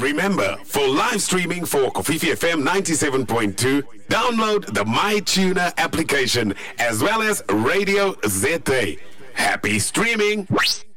Remember, for live streaming for Kofifi FM 97.2, download the MyTuner application as well as Radio ZA. Happy streaming!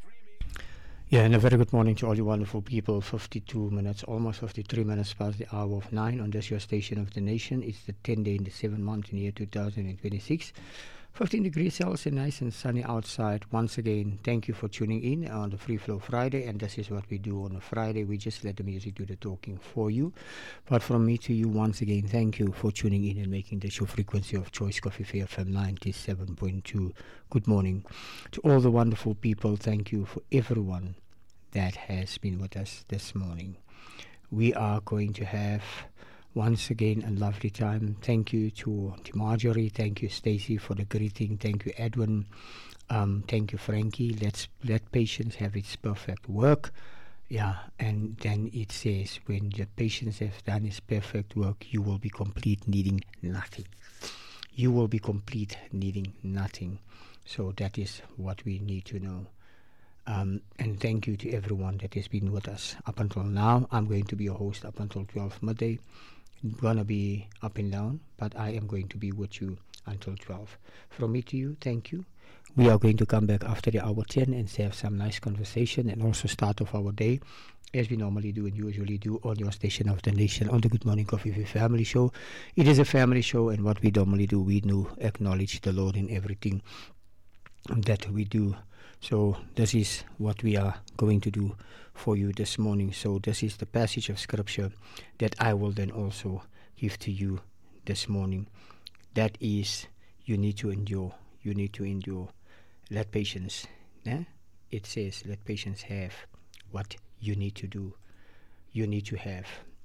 Yeah, and a very good morning to all you wonderful people. 52 minutes, almost 53 minutes past the hour of 9 on this your station of the nation. It's the 10th day in the 7th month in the year 2026. 15 degrees Celsius and nice and sunny outside. Once again, thank you for tuning in on the Free Flow Friday, and this is what we do on a Friday. We just let the music do the talking for you. But from me to you, once again, thank you for tuning in and making this your frequency of choice, Kofifi FM 97.2. Good morning to all the wonderful people. Thank you for everyone that has been with us this morning. We are going to have once again a lovely time. Thank you to Marjorie, thank you Stacy for the greeting, thank you Edwin, thank you Frankie. Let patience have its perfect work. Yeah, and then it says, when the patience has done its perfect work, you will be complete, needing nothing. You will be complete, needing nothing. So that is what we need to know. And thank you to everyone that has been with us up until now. I'm going to be your host up until 12 midday. Gonna be up and down, but I am going to be with you until 12. From me to you, thank you. We are going to come back after the hour 10 and have some nice conversation and also start off our day as we normally do and usually do on your station of the nation on the Good Morning Kofifi Family Show. It is a family show, and what we normally do, we do acknowledge the Lord in everything that we do. So this is what we are going to do for you this morning. So this is the passage of scripture that I will then also give to you this morning. That is, you need to endure. You need to endure. Let patience, it says, let patience have what you need to do. You need to have.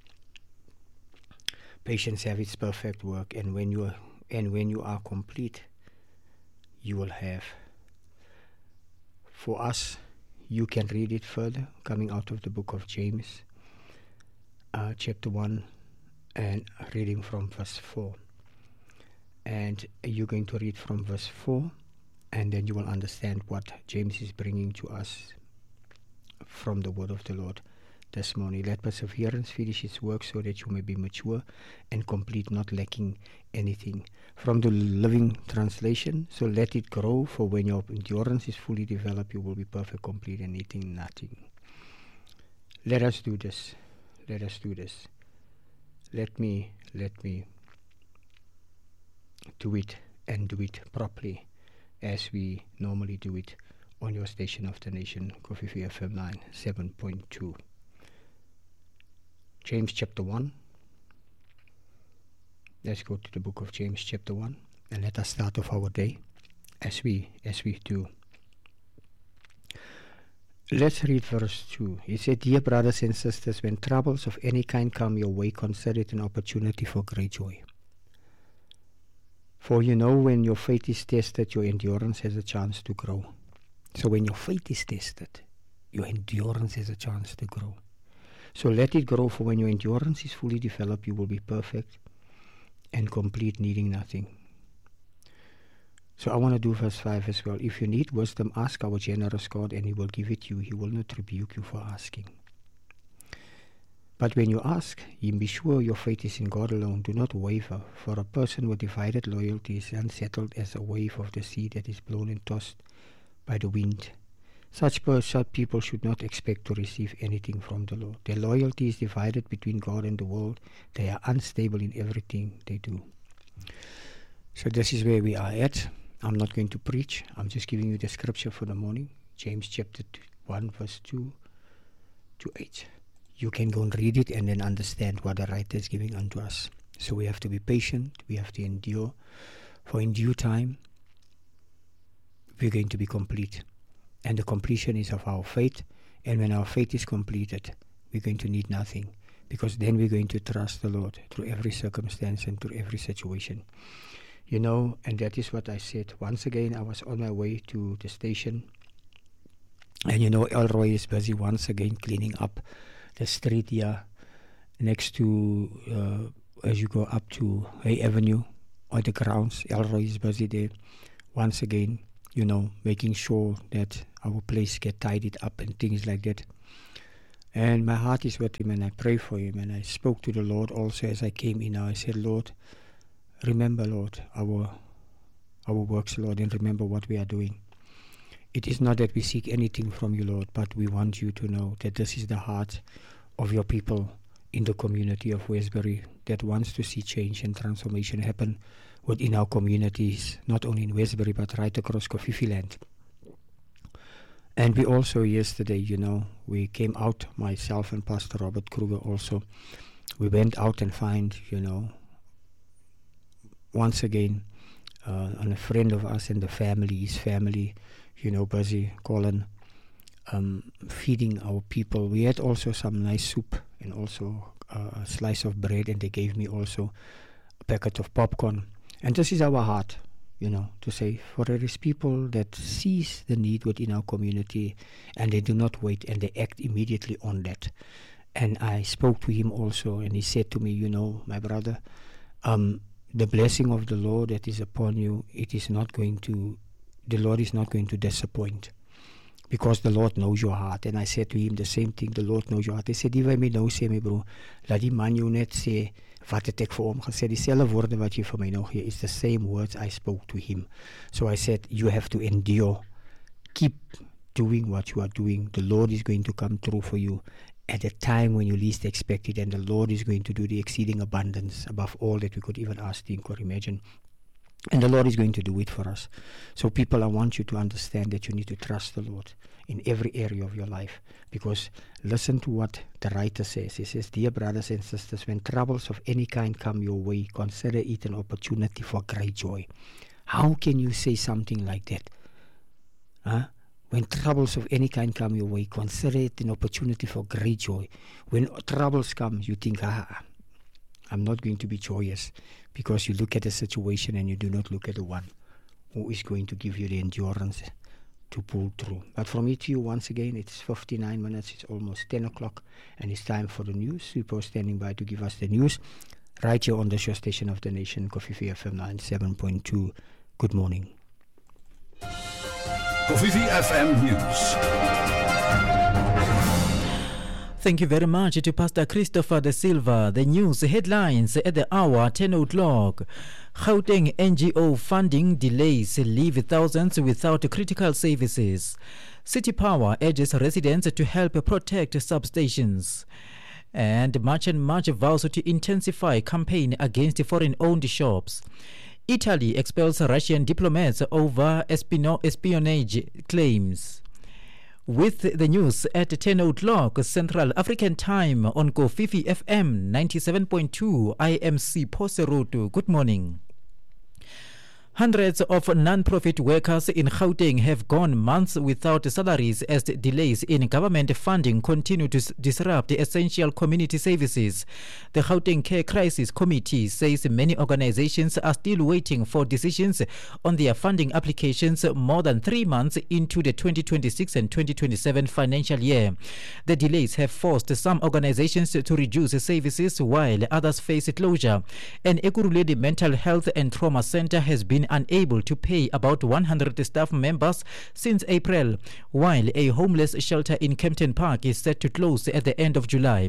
Patience have its perfect work, and when you are complete, you will have. For us, you can read it further, coming out of the book of James, chapter 1, and reading from verse 4. And you're going to read from verse 4, and then you will understand what James is bringing to us from the word of the Lord this morning. Let perseverance finish its work so that you may be mature and complete, not lacking anything. From the Living Translation, so let it grow, for when your endurance is fully developed, you will be perfect, complete, and needing nothing. Let us do this. Let us do this. Let me do it, and do it properly as we normally do it on your station of the nation, Kofifi FM 97.2. James chapter 1. Let's go to the book of James chapter 1, and let us start off our day as we do. Let's read verse 2. It said, "Dear brothers and sisters, when troubles of any kind come your way, consider it an opportunity for great joy. For you know, when your faith is tested, your endurance has a chance to grow." So when your faith is tested, your endurance has a chance to grow. So let it grow, for when your endurance is fully developed, you will be perfect and complete, needing nothing. So I want to do verse 5 as well. "If you need wisdom, ask our generous God, and he will give it you. He will not rebuke you for asking. But when you ask, be sure your faith is in God alone. Do not waver, for a person with divided loyalty is unsettled as a wave of the sea that is blown and tossed by the wind. Such people should not expect to receive anything from the Lord. Their loyalty is divided between God and the world. They are unstable in everything they do." So this is where we are at. I'm not going to preach. I'm just giving you the scripture for the morning. James chapter 1 verse 2 to 8. You can go and read it and then understand what the writer is giving unto us. So we have to be patient. We have to endure. For in due time, we're going to be complete. And the completion is of our faith. And when our faith is completed, we're going to need nothing. Because then we're going to trust the Lord through every circumstance and through every situation. You know, and that is what I said. Once again, I was on my way to the station. And you know, Elroy is busy once again cleaning up the street here next to, as you go up to Hay Avenue or the grounds. Elroy is busy there once again, you know, making sure that our place get tidied up and things like that. And my heart is with him, and I pray for him. And I spoke to the Lord also as I came in. I said, Lord, remember, Lord, our works, Lord, and remember what we are doing. It is not that we seek anything from you, Lord, but we want you to know that this is the heart of your people in the community of Westbury that wants to see change and transformation happen within our communities, not only in Westbury, but right across Kofifi land. And we also yesterday, we came out, myself and Pastor Robert Kruger also, we went out and find, once again, and a friend of us and his family, busy, Colin, feeding our people. We had also some nice soup and also a slice of bread, and they gave me also a packet of popcorn. And this is our heart, to say, for there is people that sees the need within our community, and they do not wait, and they act immediately on that. And I spoke to him also, and he said to me, my brother, the blessing of the Lord that is upon you, the Lord is not going to disappoint, because the Lord knows your heart. And I said to him the same thing, the Lord knows your heart. Hy sê, die wat my nou sê, my bro, laat die man jou net sê, wat het ek vir hom gesê, dieselfde woorde wat jy vir my nou gee, is the same words I spoke to him. So I said, you have to endure, keep doing what you are doing. The Lord is going to come through for you at a time when you least expect it, and the Lord is going to do the exceeding abundance above all that we could even ask, think, or imagine. And the Lord is going to do it for us. So people, I want you to understand that you need to trust the Lord in every area of your life. Because listen to what the writer says. He says, dear brothers and sisters, when troubles of any kind come your way, consider it an opportunity for great joy. How can you say something like that? When troubles of any kind come your way, consider it an opportunity for great joy. When troubles come, you think, I'm not going to be joyous, because you look at the situation and you do not look at the one who is going to give you the endurance to pull through. But from me to you, once again, it's 59 minutes, it's almost 10 o'clock, and it's time for the news. Super standing by to give us the news right here on the show station of the nation, Kofifi FM 97.2. Good morning. Kofifi FM News. Thank you very much to Pastor Christopher De Silva. The news headlines at the hour 10 o'clock. Gauteng NGO funding delays leave thousands without critical services. City Power urges residents to help protect substations. And March and March vows to intensify campaign against foreign-owned shops. Italy expels Russian diplomats over espionage claims. With the news at 10 o'clock Central African Time on Kofifi FM 97.2, I am Siposeroto. Good morning. Hundreds of non-profit workers in Gauteng have gone months without salaries as delays in government funding continue to disrupt essential community services. The Gauteng Care Crisis Committee says many organizations are still waiting for decisions on their funding applications more than 3 months into the 2026 and 2027 financial year. The delays have forced some organizations to reduce services while others face closure. An Ekurhuleni Mental Health and Trauma Center has been unable to pay about 100 staff members since April, while a homeless shelter in Kempton Park is set to close at the end of July.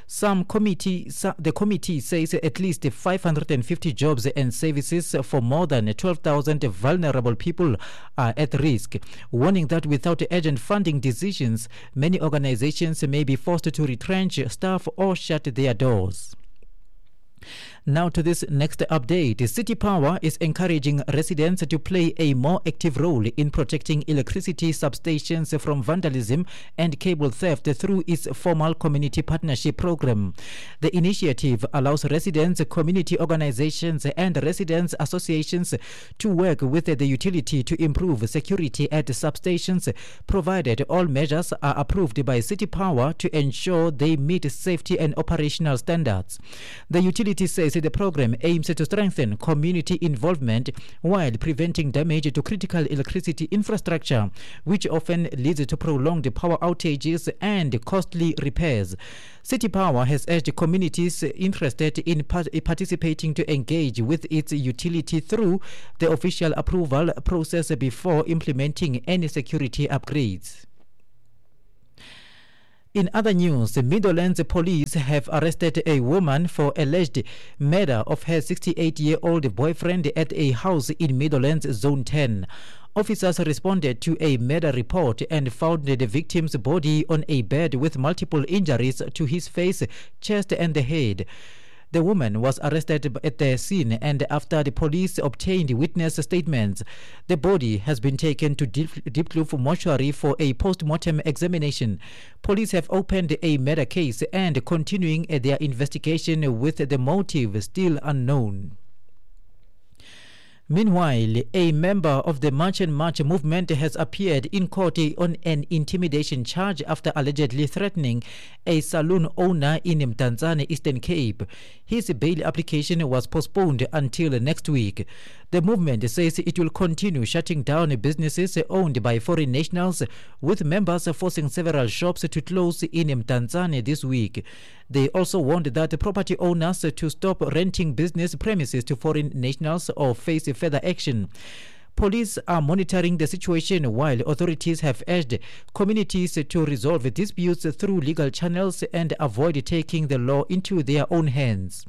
The committee says at least 550 jobs and services for more than 12,000 vulnerable people are at risk, warning that without urgent funding decisions, many organizations may be forced to retrench staff or shut their doors. Now to this next update. City Power is encouraging residents to play a more active role in protecting electricity substations from vandalism and cable theft through its formal community partnership program. The initiative allows residents, community organizations and residents associations to work with the utility to improve security at substations, provided all measures are approved by City Power to ensure they meet safety and operational standards. The utility says the program aims to strengthen community involvement while preventing damage to critical electricity infrastructure, which often leads to prolonged power outages and costly repairs. City Power has urged communities interested in participating to engage with its utility through the official approval process before implementing any security upgrades. In other news, the Meadowlands police have arrested a woman for alleged murder of her 68-year-old boyfriend at a house in Meadowlands Zone 10. Officers responded to a murder report and found the victim's body on a bed with multiple injuries to his face, chest and the head. The woman was arrested at the scene, and after the police obtained witness statements, the body has been taken to Diepkloof mortuary for a post-mortem examination. Police have opened a murder case and continuing their investigation with the motive still unknown. Meanwhile, a member of the March and March movement has appeared in court on an intimidation charge after allegedly threatening a saloon owner in Mdantsane, Eastern Cape. His bail application was postponed until next week. The movement says it will continue shutting down businesses owned by foreign nationals, with members forcing several shops to close in Mdantsane this week. They also warned that property owners to stop renting business premises to foreign nationals or face further action. Police are monitoring the situation, while authorities have urged communities to resolve disputes through legal channels and avoid taking the law into their own hands.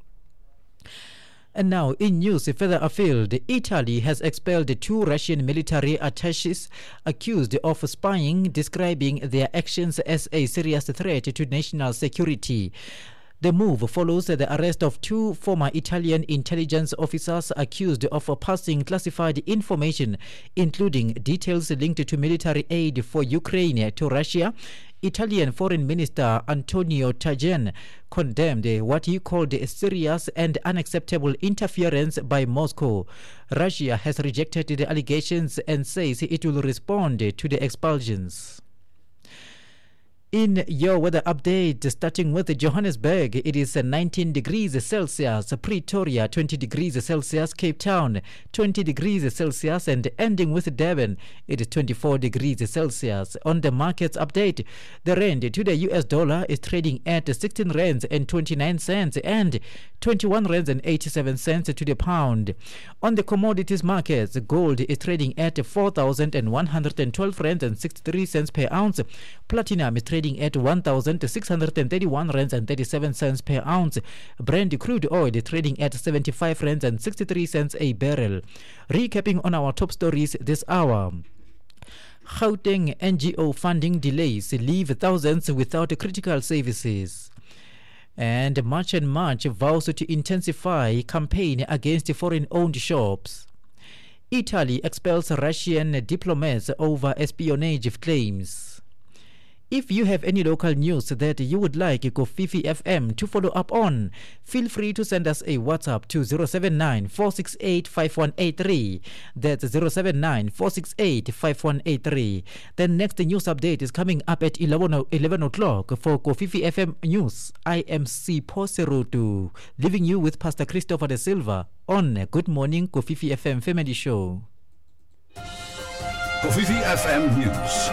And now, in news further afield, Italy has expelled 2 Russian military attaches accused of spying, describing their actions as a serious threat to national security. The move follows the arrest of 2 former Italian intelligence officers accused of passing classified information, including details linked to military aid for Ukraine to Russia. Italian Foreign Minister Antonio Tajani condemned what he called serious and unacceptable interference by Moscow. Russia has rejected the allegations and says it will respond to the expulsions. In your weather update, starting with Johannesburg, it is 19 degrees Celsius, Pretoria 20 degrees Celsius, Cape Town 20 degrees Celsius, and ending with Durban, it is 24 degrees Celsius. On the markets update, the rand to the US dollar is trading at 16 rands and 29 cents and 21 rands and 87 cents to the pound. On the commodities markets, gold is trading at 4,112 rands and 63 cents per ounce. Platinum is trading at 1,631 rands and 37 cents per ounce. Brent crude oil trading at 75 rands and 63 cents a barrel. Recapping on our top stories this hour. Gauteng NGO funding delays leave thousands without critical services. And March and March vows to intensify campaign against foreign-owned shops. Italy expels Russian diplomats over espionage claims. If you have any local news that you would like Kofifi FM to follow up on, feel free to send us a WhatsApp to 079-468-5183. That's 079-468-5183. The next news update is coming up at 11 o'clock for Kofifi FM News. I am Sipho Serutu, leaving you with Pastor Christopher De Silva on Good Morning Kofifi FM Family Show. Kofifi FM News.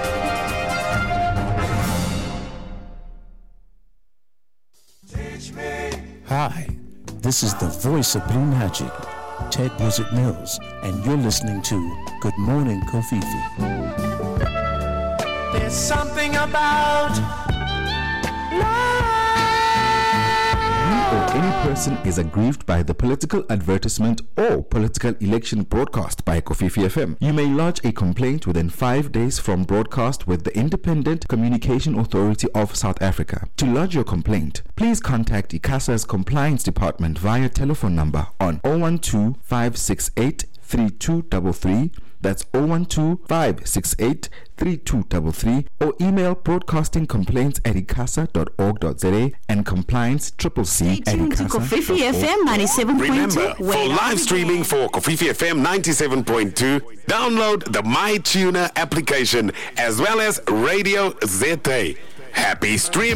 Hi, this is the voice of Blue Magic, Ted Wizard Mills, and you're listening to Good Morning Kofifi. There's something about love. Or any person is aggrieved by the political advertisement or political election broadcast by Kofifi FM. You may lodge a complaint within 5 days from broadcast with the Independent Communication Authority of South Africa. To lodge your complaint, please contact ICASA's Compliance Department via telephone number on 012-568-3233. That's 012-568-3233, or email broadcastingcomplaints@icasa.org.za and compliance@icasa.org. Remember, for live streaming for Kofifi FM 97.2, download the MyTuner application as well as Radio ZA. Happy streaming.